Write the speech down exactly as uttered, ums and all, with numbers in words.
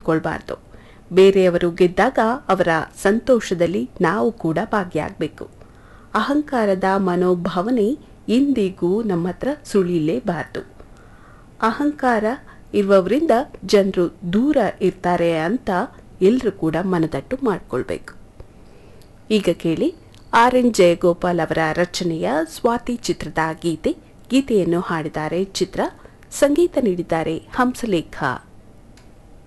ಮಾಡ್ಕೊಳ್ಬಾರ್ದು. ಬೇರೆಯವರು ಗೆದ್ದಾಗ ಅವರ ಸಂತೋಷದಲ್ಲಿ ನಾವು ಕೂಡ ಭಾಗಿಯಾಗಬೇಕು. ಅಹಂಕಾರದ ಮನೋಭಾವನೆ ಎಂದಿಗೂ ನಮ್ಮ ಹತ್ರ ಸುಳಿಲೇಬಾರದು. ಅಹಂಕಾರ ಇರುವವರಿಂದ ಜನರು ದೂರ ಇರ್ತಾರೆ ಅಂತ ಎಲ್ಲರೂ ಕೂಡ ಮನದಟ್ಟು ಮಾಡಿಕೊಳ್ಬೇಕು. ಈಗ ಕೇಳಿ ಆರ್ ಎನ್ ಜಯಗೋಪಾಲ್ ಅವರ ರಚನೆಯ ಸ್ವಾತಿ ಚಿತ್ರದ ಗೀತೆ. ಗೀತೆಯನ್ನು ಹಾಡಿದ್ದಾರೆ ಚಿತ್ರ, ಸಂಗೀತ ನೀಡಿದ್ದಾರೆ ಹಂಸಲೇಖ.